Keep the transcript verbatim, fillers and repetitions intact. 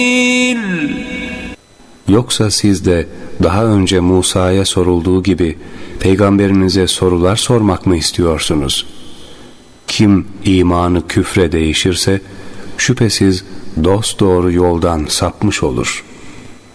Yoksa siz de daha önce Musa'ya sorulduğu gibi peygamberinize sorular sormak mı istiyorsunuz? Kim imanı küfre değişirse şüphesiz dosdoğru yoldan sapmış olur.